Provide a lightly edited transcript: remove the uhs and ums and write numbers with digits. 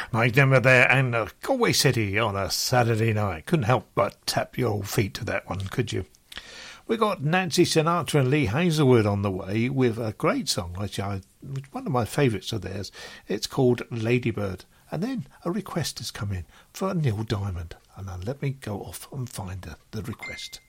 Mike Denver there, and Galway City on a Saturday night. Couldn't help but tap your old feet to that one, could you? We got Nancy Sinatra and Lee Hazelwood on the way with a great song, one of my favourites of theirs. It's called Ladybird. And then a request has come in for Neil Diamond. And let me go off and find the request.